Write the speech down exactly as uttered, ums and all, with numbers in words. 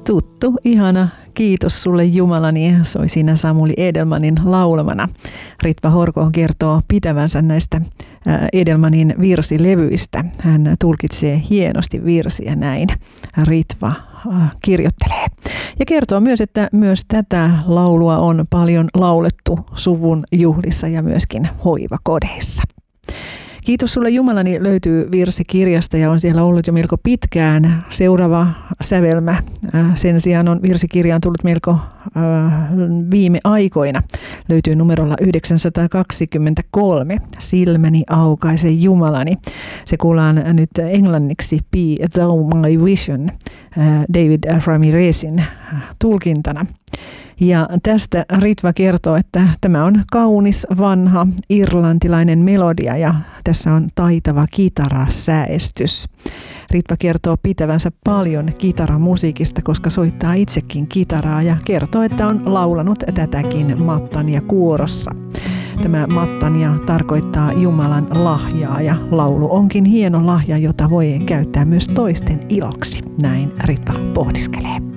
Tuttu, ihana, kiitos sulle Jumalani, soi siinä Samuli Edelmanin laulamana. Ritva Horko kertoo pitävänsä näistä Edelmanin virsilevyistä. Hän tulkitsee hienosti virsiä näin. Ritva kirjoittelee. Ja kertoo myös, että myös tätä laulua on paljon laulettu suvun juhlissa ja myöskin hoivakodeissa. Kiitos sulle Jumalani löytyy virsikirjasta ja on siellä ollut jo melko pitkään. Seuraava sävelmä sen sijaan on virsikirjaan tullut melko viime aikoina. Löytyy numerolla yhdeksänsataakaksikymmentäkolme. Silmäni aukaise Jumalani. Se kuullaan nyt englanniksi Be Thou My Vision David Ramirezin tulkintana. Ja tästä Ritva kertoo, että tämä on kaunis, vanha, irlantilainen melodia ja tässä on taitava kitarasäestys. Ritva kertoo pitävänsä paljon kitaramusiikista, koska soittaa itsekin kitaraa ja kertoo, että on laulanut tätäkin Mattania kuorossa. Tämä Mattania tarkoittaa Jumalan lahjaa ja laulu onkin hieno lahja, jota voi käyttää myös toisten iloksi. Näin Ritva pohdiskelee.